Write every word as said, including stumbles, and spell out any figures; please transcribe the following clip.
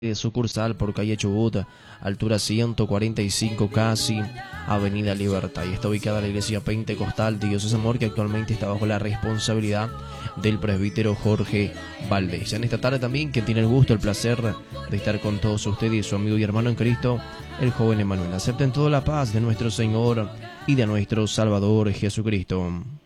de sucursal por calle Chubut, altura ciento cuarenta y cinco casi, Avenida Libertad. Y está ubicada la iglesia pentecostal Dios es Amor, que actualmente está bajo la responsabilidad del presbítero Jorge Valdés. En esta tarde también, quien tiene el gusto, el placer de estar con todos ustedes y su amigo y hermano en Cristo, el joven Emanuel. Acepten toda la paz de nuestro Señor y de nuestro Salvador Jesucristo.